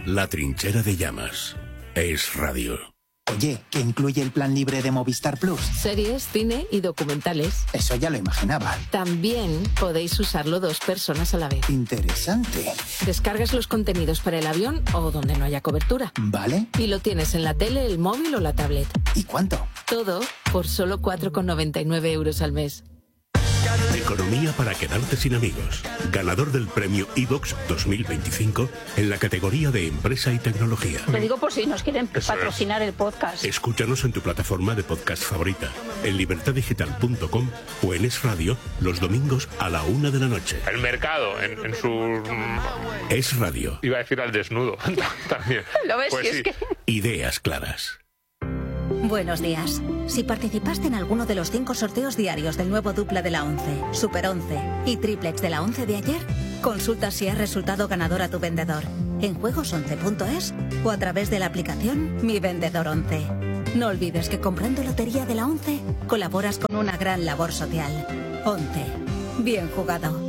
La trinchera de llamas. Es radio. Oye, ¿qué incluye el plan libre de Movistar Plus? Series, cine y documentales. Eso ya lo imaginaba. También podéis usarlo 2 personas a la vez. Interesante. Descargas los contenidos para el avión o donde no haya cobertura. ¿Vale? Y lo tienes en la tele, el móvil o la tablet. ¿Y cuánto? Todo por solo 4,99 € al mes. Economía para quedarte sin amigos. Ganador del premio iVoox 2025 en la categoría de empresa y tecnología. Lo digo por si nos quieren patrocinar el podcast. Escúchanos en tu plataforma de podcast favorita, en libertadigital.com o en Es Radio los domingos a la 1 de la noche. El mercado en su... Es Radio. Iba a decir al desnudo también. ¿Lo ves? Pues Si sí. es que... Ideas claras. Buenos días. Si participaste en alguno de los 5 sorteos diarios del nuevo dupla de la 11, Super 11 y triplex de la 11 de ayer, consulta si has resultado ganador a tu vendedor en juegos11.es o a través de la aplicación Mi Vendedor 11. No olvides que comprando lotería de la 11 colaboras con una gran labor social. 11. Bien jugado.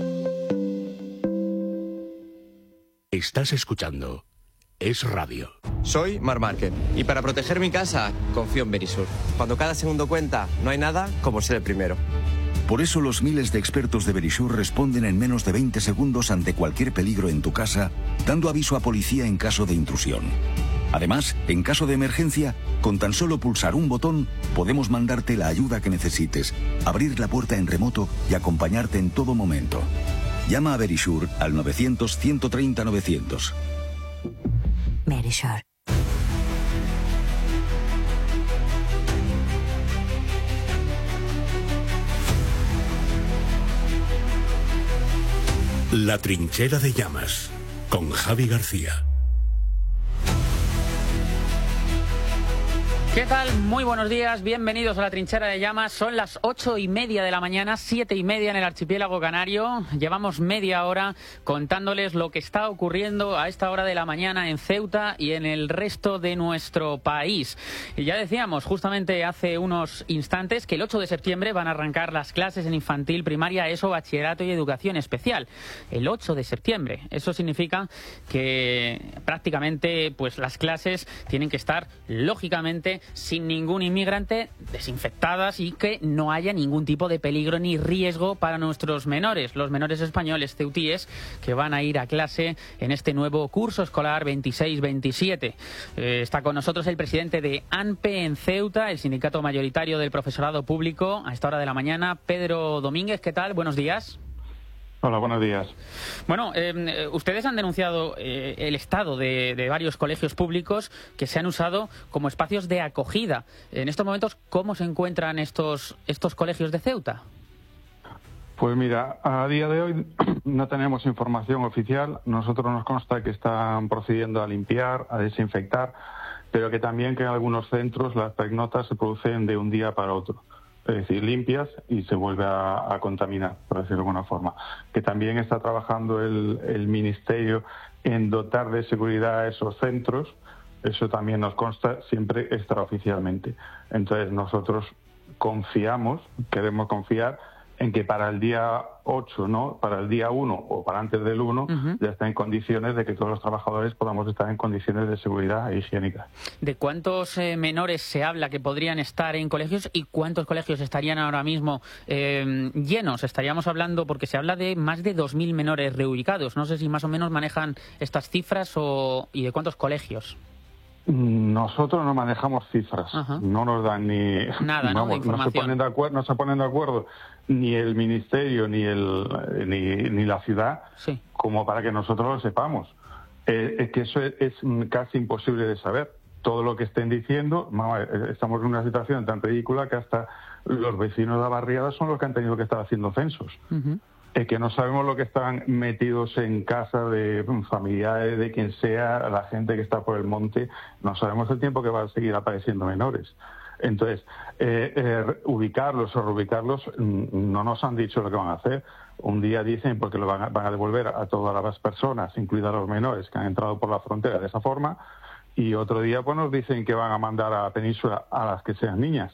Estás escuchando Es Radio. Soy Mar Márquez y para proteger mi casa confío en Verisur. Cuando cada segundo cuenta, no hay nada como ser el primero. Por eso los miles de expertos de Verisur responden en menos de 20 segundos ante cualquier peligro en tu casa, dando aviso a policía en caso de intrusión. Además, en caso de emergencia, con tan solo pulsar un botón, podemos mandarte la ayuda que necesites, abrir la puerta en remoto y acompañarte en todo momento. Llama a Verisur al 900-130-900. Verisur. La trinchera de llamas, con Javi García. ¿Qué tal? Muy buenos días, bienvenidos a la trinchera de llamas. Son las 8:30 de la mañana, 7:30 en el archipiélago canario. Llevamos media hora contándoles lo que está ocurriendo a esta hora de la mañana en Ceuta y en el resto de nuestro país. Y ya decíamos justamente hace unos instantes que el 8 de septiembre van a arrancar las clases en infantil, primaria, ESO, bachillerato y educación especial. El 8 de septiembre. Eso significa que prácticamente pues las clases tienen que estar, lógicamente, sin ningún inmigrante, desinfectadas y que no haya ningún tipo de peligro ni riesgo para nuestros menores, los menores españoles ceutíes que van a ir a clase en este nuevo curso escolar 26-27. Está con nosotros el presidente de ANPE en Ceuta, el sindicato mayoritario del profesorado público, a esta hora de la mañana, Pedro Domínguez. ¿Qué tal? Buenos días. Hola, buenos días. Bueno, ustedes han denunciado el estado de varios colegios públicos que se han usado como espacios de acogida. En estos momentos, ¿cómo se encuentran estos colegios de Ceuta? Pues mira, a día de hoy no tenemos información oficial. Nosotros nos consta que están procediendo a limpiar, a desinfectar, pero que también que en algunos centros las pregnotas se producen de un día para otro. Es decir, limpias y se vuelve a contaminar, por decirlo de alguna forma. Que también está trabajando el Ministerio en dotar de seguridad a esos centros. Eso también nos consta siempre extraoficialmente. Entonces nosotros queremos confiar en que para el día 8, ¿no? Para el día 1 o para antes del 1, ya está en condiciones de que todos los trabajadores podamos estar en condiciones de seguridad e higiénica. ¿De cuántos menores se habla que podrían estar en colegios y cuántos colegios estarían ahora mismo llenos? Estaríamos hablando, porque se habla de más de 2.000 menores reubicados. No sé si más o menos manejan estas cifras y de cuántos colegios. Nosotros no manejamos cifras. Ajá. No nos dan ni... Nada, ¿no? De información. No se ponen de acuerdo ni el Ministerio ni la ciudad, sí, como para que nosotros lo sepamos. Es que eso es casi imposible de saber. Todo lo que estén diciendo, estamos en una situación tan ridícula que hasta los vecinos de la barriada son los que han tenido que estar haciendo censos. Es que no sabemos lo que están metidos en casa de familiares, de quien sea, la gente que está por el monte. No sabemos el tiempo que va a seguir apareciendo menores. Entonces, ubicarlos o reubicarlos, no nos han dicho lo que van a hacer. Un día dicen porque lo van a devolver a todas las personas, incluidas los menores que han entrado por la frontera de esa forma, y otro día pues nos dicen que van a mandar a la península a las que sean niñas.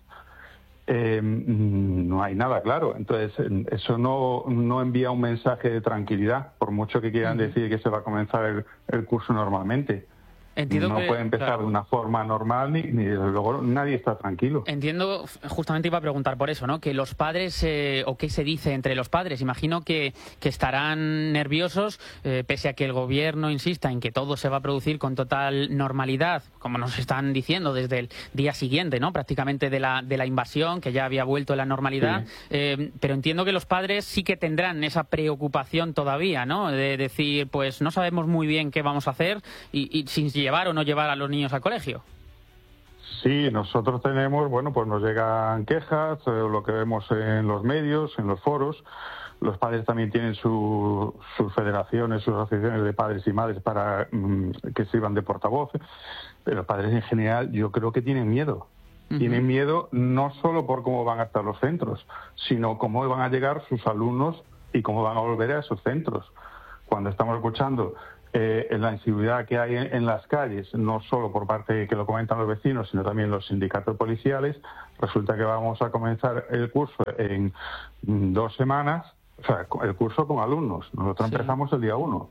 No hay nada claro. Entonces, eso no envía un mensaje de tranquilidad, por mucho que quieran decir que se va a comenzar el curso normalmente. Entiendo no que, puede empezar claro, de una forma normal ni desde luego nadie está tranquilo. Entiendo, justamente iba a preguntar por eso, ¿no? Que los padres, o qué se dice entre los padres, imagino que estarán nerviosos, pese a que el gobierno insista en que todo se va a producir con total normalidad, como nos están diciendo desde el día siguiente, ¿no? Prácticamente de la invasión, que ya había vuelto la normalidad, sí. Pero entiendo que los padres sí que tendrán esa preocupación todavía, ¿no? De decir, pues no sabemos muy bien qué vamos a hacer y sin llevar o no llevar a los niños al colegio. Sí, nosotros tenemos, bueno, pues nos llegan quejas, lo que vemos en los medios, en los foros. Los padres también tienen sus federaciones, sus asociaciones de padres y madres para que sirvan de portavoces. Pero los padres en general yo creo que tienen miedo. Tienen miedo no solo por cómo van a estar los centros, sino cómo van a llegar sus alumnos y cómo van a volver a esos centros. Cuando estamos escuchando la inseguridad que hay en las calles, no solo por parte que lo comentan los vecinos, sino también los sindicatos policiales, resulta que vamos a comenzar el curso en 2 semanas, o sea, el curso con alumnos. Nosotros empezamos el día 1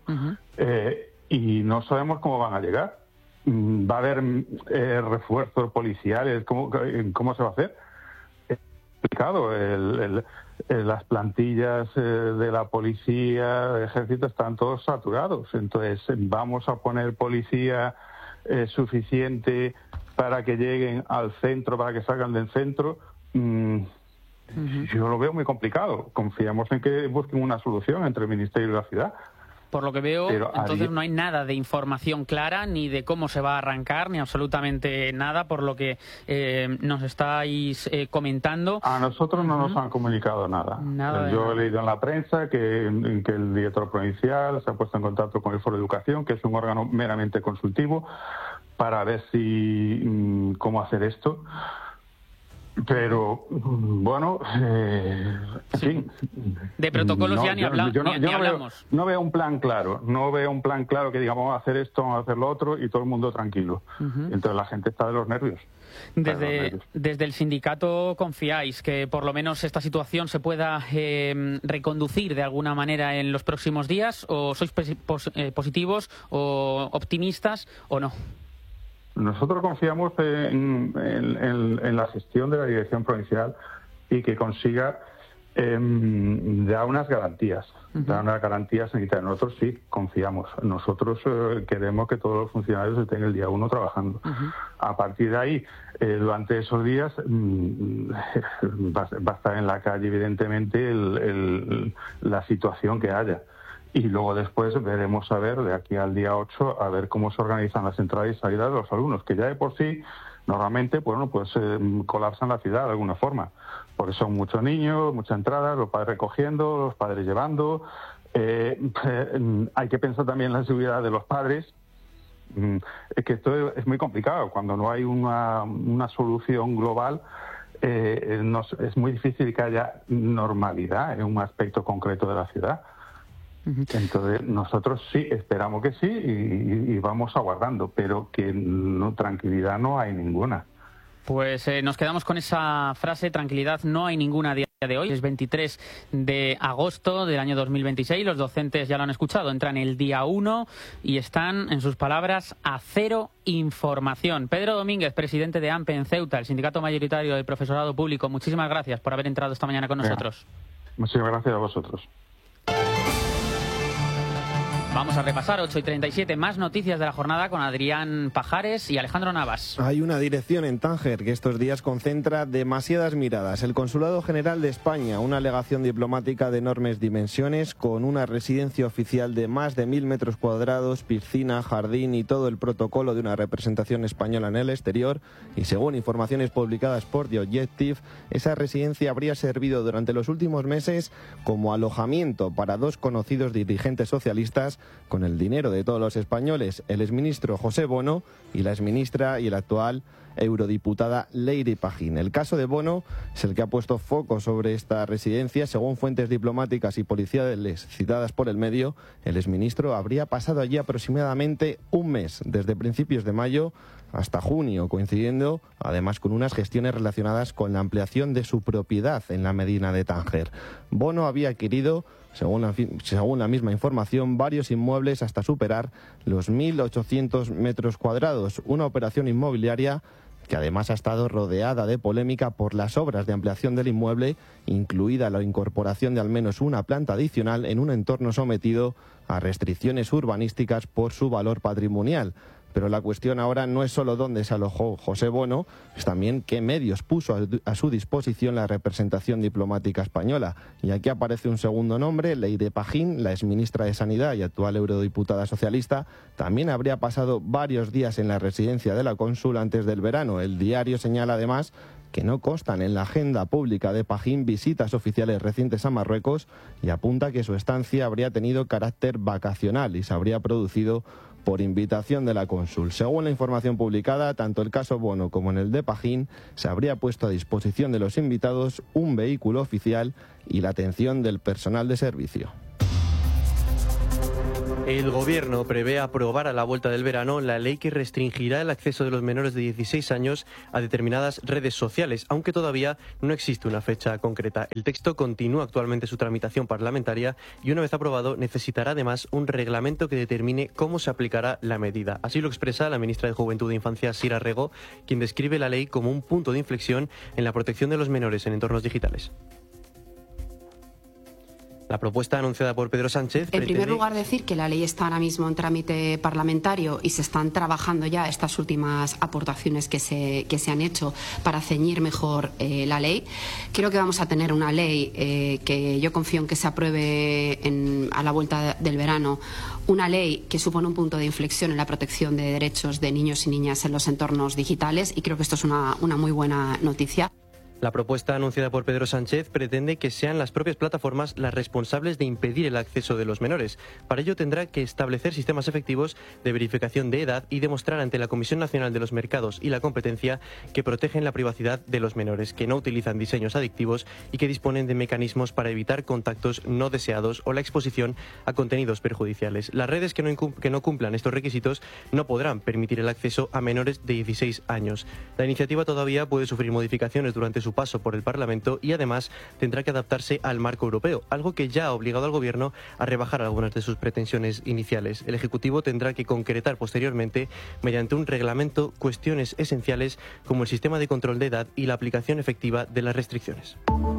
y no sabemos cómo van a llegar. ¿Va a haber refuerzos policiales? ¿Cómo se va a hacer? Es complicado. Las plantillas de la policía, del ejército, están todos saturados. Entonces, ¿vamos a poner policía suficiente para que lleguen al centro, para que salgan del centro? Yo lo veo muy complicado. Confiamos en que busquen una solución entre el Ministerio y la ciudad. Por lo que veo, entonces no hay nada de información clara, ni de cómo se va a arrancar, ni absolutamente nada, por lo que nos estáis comentando. A nosotros no nos han comunicado nada. Yo he leído en la prensa que el director provincial se ha puesto en contacto con el Foro de Educación, que es un órgano meramente consultivo, para ver cómo hacer esto. Pero, bueno, en fin. De protocolos ya ni hablamos. No veo un plan claro. No veo un plan claro que digamos vamos a hacer esto, vamos a hacer lo otro y todo el mundo tranquilo. Entonces la gente está de los nervios. Desde el sindicato confiáis que por lo menos esta situación se pueda reconducir de alguna manera en los próximos días, o sois positivos o optimistas o no? Nosotros confiamos en la gestión de la dirección provincial y que consiga dar unas garantías, sanitarias. Nosotros sí confiamos. Nosotros queremos que todos los funcionarios estén el día 1 trabajando. A partir de ahí, durante esos días, va a estar en la calle, evidentemente, la situación que haya. Y luego después veremos a ver, de aquí al día 8, a ver cómo se organizan las entradas y salidas de los alumnos, que ya de por sí, normalmente, bueno, pues colapsan la ciudad de alguna forma, porque son muchos niños, muchas entradas, los padres recogiendo, los padres llevando. Hay que pensar también en la seguridad de los padres. Es que esto es muy complicado. Cuando no hay una solución global, es muy difícil que haya normalidad en un aspecto concreto de la ciudad. Entonces nosotros sí esperamos que sí y vamos aguardando, pero que tranquilidad no hay ninguna. Pues nos quedamos con esa frase, tranquilidad no hay ninguna a día de hoy. Es 23 de agosto del año 2026, los docentes ya lo han escuchado, entran el día 1 y están, en sus palabras, a cero información. Pedro Domínguez, presidente de AMPE en Ceuta, el sindicato mayoritario del profesorado público, muchísimas gracias por haber entrado esta mañana con nosotros. Muchísimas gracias a vosotros. Vamos a repasar 8:37, más noticias de la jornada con Adrián Pajares y Alejandro Navas. Hay una dirección en Tánger que estos días concentra demasiadas miradas. El Consulado General de España, una alegación diplomática de enormes dimensiones, con una residencia oficial de más de 1.000 metros cuadrados, piscina, jardín y todo el protocolo de una representación española en el exterior. Y según informaciones publicadas por The Objective, esa residencia habría servido durante los últimos meses como alojamiento para 2 conocidos dirigentes socialistas, con el dinero de todos los españoles, el exministro José Bono y la exministra y el actual eurodiputada Leire Pagín. El caso de Bono es el que ha puesto foco sobre esta residencia. Según fuentes diplomáticas y policiales citadas por el medio, el exministro habría pasado allí aproximadamente un mes, desde principios de mayo hasta junio, coincidiendo además con unas gestiones relacionadas con la ampliación de su propiedad en la Medina de Tánger. Bono había adquirido, según la misma información, varios inmuebles hasta superar los 1.800 metros cuadrados, una operación inmobiliaria que además ha estado rodeada de polémica por las obras de ampliación del inmueble, incluida la incorporación de al menos una planta adicional en un entorno sometido a restricciones urbanísticas por su valor patrimonial. Pero la cuestión ahora no es solo dónde se alojó José Bono, es también qué medios puso a su disposición la representación diplomática española. Y aquí aparece un segundo nombre, Leire Pagín, la exministra de Sanidad y actual eurodiputada socialista. También habría pasado varios días en la residencia de la cónsul antes del verano. El diario señala además que no constan en la agenda pública de Pagín visitas oficiales recientes a Marruecos y apunta que su estancia habría tenido carácter vacacional y se habría producido por invitación de la cónsul. Según la información publicada, tanto el caso Bono como en el de Pagín se habría puesto a disposición de los invitados un vehículo oficial y la atención del personal de servicio. El Gobierno prevé aprobar a la vuelta del verano la ley que restringirá el acceso de los menores de 16 años a determinadas redes sociales, aunque todavía no existe una fecha concreta. El texto continúa actualmente su tramitación parlamentaria y una vez aprobado necesitará además un reglamento que determine cómo se aplicará la medida. Así lo expresa la ministra de Juventud e Infancia, Sira Rego, quien describe la ley como un punto de inflexión en la protección de los menores en entornos digitales. La propuesta anunciada por Pedro Sánchez En primer lugar, decir que la ley está ahora mismo en trámite parlamentario y se están trabajando ya estas últimas aportaciones que se han hecho para ceñir mejor la ley. Creo que vamos a tener una ley que yo confío en que se apruebe a la vuelta del verano, una ley que supone un punto de inflexión en la protección de derechos de niños y niñas en los entornos digitales, y creo que esto es una muy buena noticia. La propuesta anunciada por Pedro Sánchez pretende que sean las propias plataformas las responsables de impedir el acceso de los menores. Para ello tendrá que establecer sistemas efectivos de verificación de edad y demostrar ante la Comisión Nacional de los Mercados y la Competencia que protegen la privacidad de los menores, que no utilizan diseños adictivos y que disponen de mecanismos para evitar contactos no deseados o la exposición a contenidos perjudiciales. Las redes que no cumplan estos requisitos no podrán permitir el acceso a menores de 16 años. La iniciativa todavía puede sufrir modificaciones durante su paso por el Parlamento y además tendrá que adaptarse al marco europeo, algo que ya ha obligado al Gobierno a rebajar algunas de sus pretensiones iniciales. El Ejecutivo tendrá que concretar posteriormente, mediante un reglamento, cuestiones esenciales como el sistema de control de edad y la aplicación efectiva de las restricciones.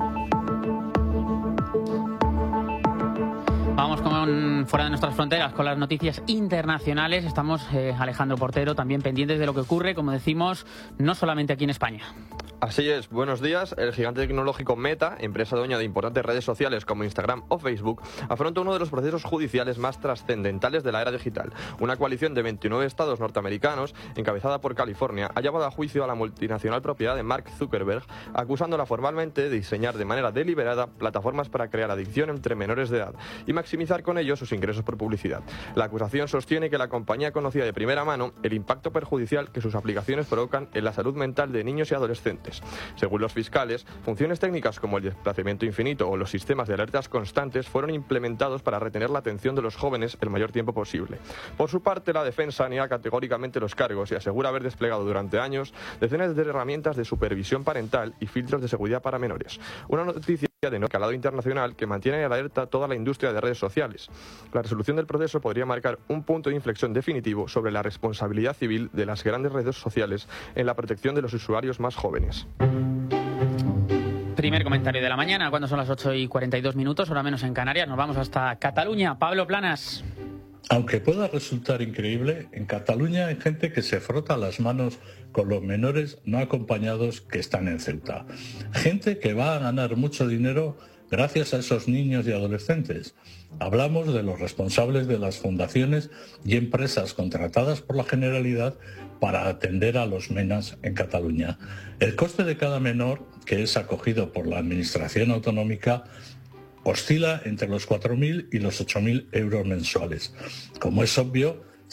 Vamos con fuera de nuestras fronteras, con las noticias internacionales. Estamos, Alejandro Portero, también pendientes de lo que ocurre, como decimos, no solamente aquí en España. Así es, buenos días. El gigante tecnológico Meta, empresa dueña de importantes redes sociales como Instagram o Facebook, afronta uno de los procesos judiciales más trascendentales de la era digital. Una coalición de 29 estados norteamericanos, encabezada por California, ha llevado a juicio a la multinacional propiedad de Mark Zuckerberg, acusándola formalmente de diseñar de manera deliberada plataformas para crear adicción entre menores de edad y maximizar con ello sus ingresos por publicidad. La acusación sostiene que la compañía conocía de primera mano el impacto perjudicial que sus aplicaciones provocan en la salud mental de niños y adolescentes. Según los fiscales, funciones técnicas como el desplazamiento infinito o los sistemas de alertas constantes fueron implementados para retener la atención de los jóvenes el mayor tiempo posible. Por su parte, la defensa niega categóricamente los cargos y asegura haber desplegado durante años decenas de herramientas de supervisión parental y filtros de seguridad para menores. Una noticia de no calado internacional que mantiene en alerta toda la industria de redes sociales. La resolución del proceso podría marcar un punto de inflexión definitivo sobre la responsabilidad civil de las grandes redes sociales en la protección de los usuarios más jóvenes. Primer comentario de la mañana, cuando son las 8:42, hora menos en Canarias. Nos vamos hasta Cataluña. Pablo Planas. Aunque pueda resultar increíble, en Cataluña hay gente que se frota las manos con los menores no acompañados que están en Ceuta. Gente que va a ganar mucho dinero gracias a esos niños y adolescentes. Hablamos de los responsables de las fundaciones y empresas contratadas por la Generalidad para atender a los menas en Cataluña. El coste de cada menor que es acogido por la Administración Autonómica oscila entre los 4.000 y los 8.000 euros mensuales. Como es obvio,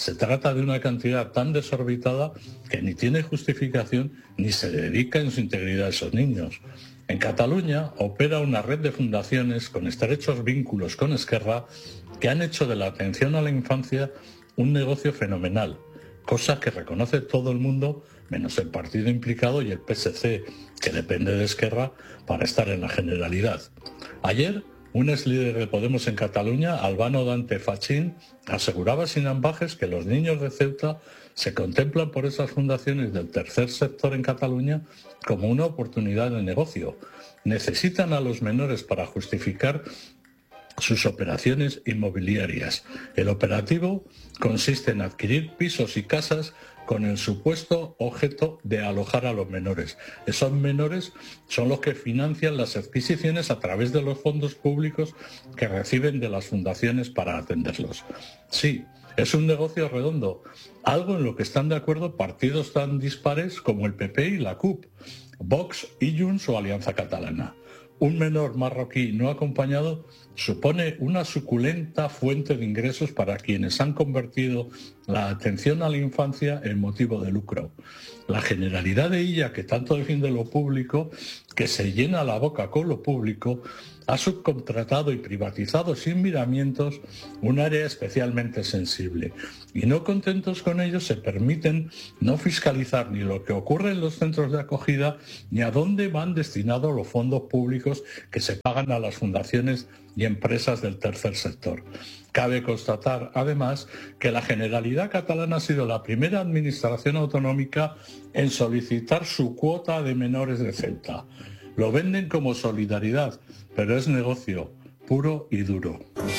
Se trata de una cantidad tan desorbitada que ni tiene justificación ni se dedica en su integridad a esos niños. En Cataluña opera una red de fundaciones con estrechos vínculos con Esquerra que han hecho de la atención a la infancia un negocio fenomenal, cosa que reconoce todo el mundo menos el partido implicado y el PSC, que depende de Esquerra para estar en la Generalidad. Ayer, un ex líder de Podemos en Cataluña, Albano Dante Fachín, aseguraba sin ambages que los niños de Ceuta se contemplan por esas fundaciones del tercer sector en Cataluña como una oportunidad de negocio. Necesitan a los menores para justificar sus operaciones inmobiliarias. El operativo consiste en adquirir pisos y casas con el supuesto objeto de alojar a los menores. Esos menores son los que financian las adquisiciones a través de los fondos públicos que reciben de las fundaciones para atenderlos. Sí, es un negocio redondo, algo en lo que están de acuerdo partidos tan dispares como el PP y la CUP, Vox y Junts o Alianza Catalana. Un menor marroquí no acompañado supone una suculenta fuente de ingresos para quienes han convertido la atención a la infancia en motivo de lucro. La Generalidad de ella, que tanto defiende lo público, que se llena la boca con lo público, ha subcontratado y privatizado sin miramientos un área especialmente sensible. Y no contentos con ello, se permiten no fiscalizar ni lo que ocurre en los centros de acogida ni a dónde van destinados los fondos públicos que se pagan a las fundaciones y empresas del tercer sector. Cabe constatar, además, que la Generalidad catalana ha sido la primera administración autonómica en solicitar su cuota de menores de Ceuta. Lo venden como solidaridad, pero es negocio puro y duro.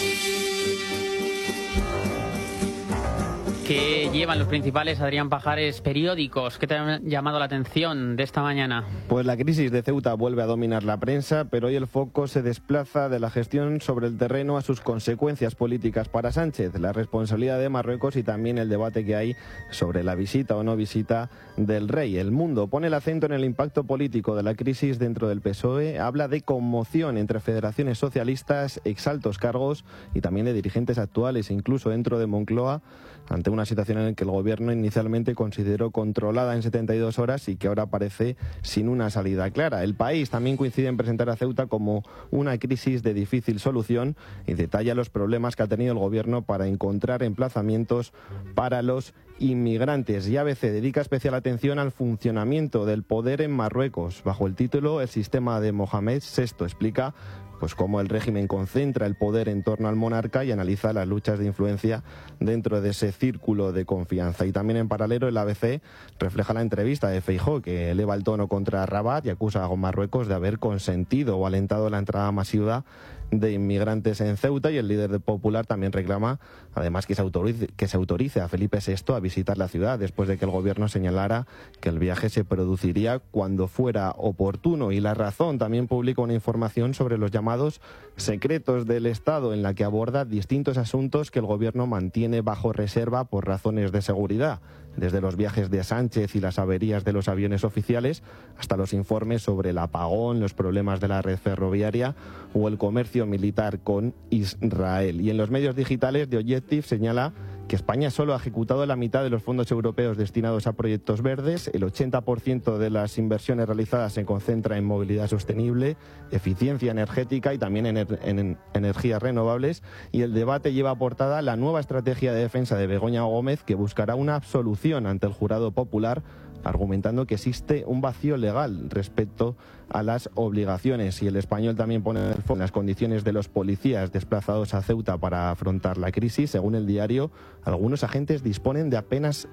¿Qué llevan los principales, Adrián Pajares, periódicos? ¿Qué te han llamado la atención de esta mañana? Pues la crisis de Ceuta vuelve a dominar la prensa, pero hoy el foco se desplaza de la gestión sobre el terreno a sus consecuencias políticas para Sánchez, la responsabilidad de Marruecos y también el debate que hay sobre la visita o no visita del rey. El Mundo pone el acento en el impacto político de la crisis dentro del PSOE, habla de conmoción entre federaciones socialistas, exaltos cargos y también de dirigentes actuales, incluso dentro de Moncloa, ante una situación en la que el gobierno inicialmente consideró controlada en 72 horas y que ahora parece sin una salida clara. El País también coincide en presentar a Ceuta como una crisis de difícil solución y detalla los problemas que ha tenido el gobierno para encontrar emplazamientos para los inmigrantes. Y ABC dedica especial atención al funcionamiento del poder en Marruecos. Bajo el título El sistema de Mohamed VI explica cómo el régimen concentra el poder en torno al monarca y analiza las luchas de influencia dentro de ese círculo de confianza. Y también en paralelo el ABC refleja la entrevista de Feijóo, que eleva el tono contra Rabat y acusa a Marruecos de haber consentido o alentado la entrada masiva de inmigrantes en Ceuta, y el líder popular también reclama además que se autorice a Felipe VI a visitar la ciudad después de que el gobierno señalara que el viaje se produciría cuando fuera oportuno. Y La Razón también publica una información sobre los llamados secretos del Estado, en la que aborda distintos asuntos que el gobierno mantiene bajo reserva por razones de seguridad, desde los viajes de Sánchez y las averías de los aviones oficiales hasta los informes sobre el apagón, los problemas de la red ferroviaria o el comercio militar con Israel. Y en los medios digitales, The Objective señala que España solo ha ejecutado la mitad de los fondos europeos destinados a proyectos verdes. El 80% de las inversiones realizadas se concentra en movilidad sostenible, eficiencia energética y también en energías renovables. Y el debate lleva a portada la nueva estrategia de defensa de Begoña Gómez, que buscará una absolución ante el jurado popular, argumentando que existe un vacío legal respecto a las obligaciones. Y El Español también pone en el foco las condiciones de los policías desplazados a Ceuta para afrontar la crisis. Según el diario, algunos agentes disponen de apenas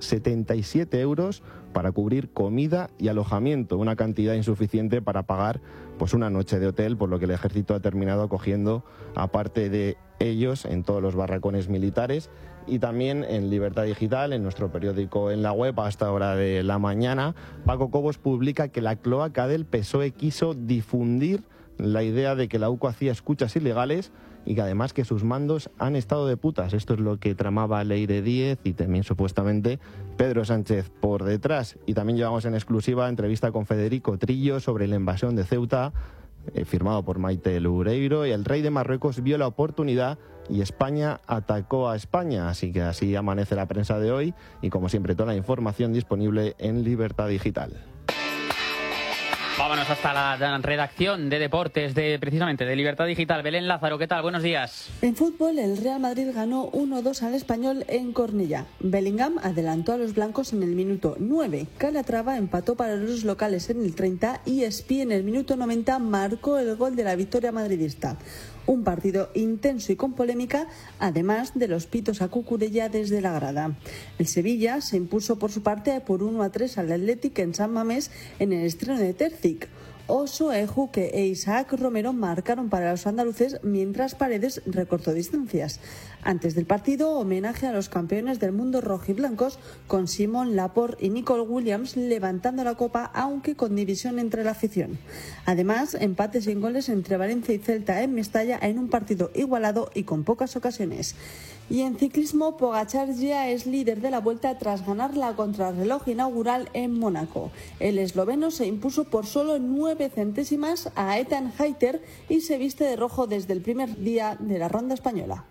77 euros para cubrir comida y alojamiento, una cantidad insuficiente para pagar una noche de hotel, por lo que el ejército ha terminado acogiendo a parte de ellos en todos los barracones militares. Y también en Libertad Digital, en nuestro periódico en la web, a esta hora de la mañana, Paco Cobos publica que la cloaca del PSOE quiso difundir la idea de que la UCO hacía escuchas ilegales y que además que sus mandos han estado de putas. Esto es lo que tramaba Leire Díez y también supuestamente Pedro Sánchez por detrás. Y también llevamos en exclusiva entrevista con Federico Trillo sobre la invasión de Ceuta firmado por Maite Loureiro, y el rey de Marruecos vio la oportunidad y España atacó a España. Así que así amanece la prensa de hoy y, como siempre, toda la información disponible en Libertad Digital. Vámonos hasta la redacción de deportes precisamente de Libertad Digital. Belén Lázaro, ¿qué tal? Buenos días. En fútbol, el Real Madrid ganó 1-2 al Español en Cornellá. Bellingham adelantó a los blancos en el minuto 9. Calatrava empató para los locales en el 30 y Espí en el minuto 90 marcó el gol de la victoria madridista. Un partido intenso y con polémica, además de los pitos a Cucurella desde la grada. El Sevilla se impuso por su parte por 1-3 al Athletic en San Mamés en el estreno de Terzic. Oso, Ejuque e Isaac Romero marcaron para los andaluces, mientras Paredes recortó distancias. Antes del partido, homenaje a los campeones del mundo rojiblancos, con Simon Laporte y Nicole Williams levantando la copa, aunque con división entre la afición. Además, empates sin goles entre Valencia y Celta en Mestalla en un partido igualado y con pocas ocasiones. Y en ciclismo, Pogačar ya es líder de la Vuelta tras ganar la contrarreloj inaugural en Mónaco. El esloveno se impuso por solo 9 centésimas a Ethan Hayter y se viste de rojo desde el primer día de la ronda española.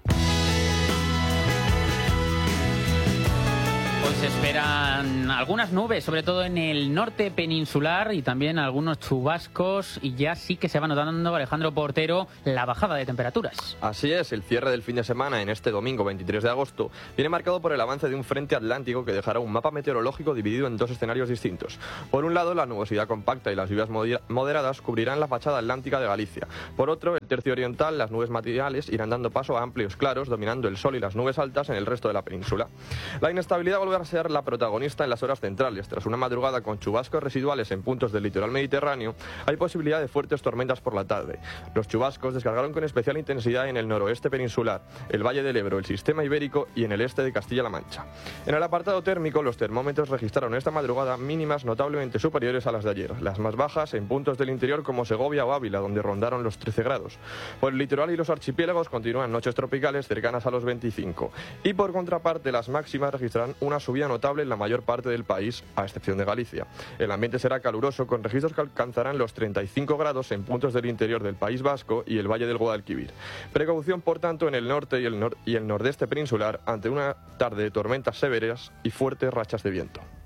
Hoy se esperan algunas nubes, sobre todo en el norte peninsular, y también algunos chubascos, y ya sí que se va notando, Alejandro Portero, la bajada de temperaturas. Así es, el cierre del fin de semana en este domingo 23 de agosto viene marcado por el avance de un frente atlántico que dejará un mapa meteorológico dividido en dos escenarios distintos. Por un lado, la nubosidad compacta y las lluvias moderadas cubrirán la fachada atlántica de Galicia. Por otro, el tercio oriental, las nubes matinales irán dando paso a amplios claros, dominando el sol y las nubes altas en el resto de la península. La inestabilidad volverá a ser la protagonista en las horas centrales. Tras una madrugada con chubascos residuales en puntos del litoral mediterráneo, hay posibilidad de fuertes tormentas por la tarde. Los chubascos descargaron con especial intensidad en el noroeste peninsular, el Valle del Ebro, el sistema ibérico y en el este de Castilla-La Mancha. En el apartado térmico, los termómetros registraron esta madrugada mínimas notablemente superiores a las de ayer, las más bajas en puntos del interior como Segovia o Ávila, donde rondaron los 13 grados. Por el litoral y los archipiélagos continúan noches tropicales cercanas a los 25. Y por contraparte, las máximas registrarán una subida notable en la mayor parte del país, a excepción de Galicia. El ambiente será caluroso, con registros que alcanzarán los 35 grados en puntos del interior del País Vasco y el Valle del Guadalquivir. Precaución, por tanto, en el norte y el nordeste peninsular ante una tarde de tormentas severas y fuertes rachas de viento.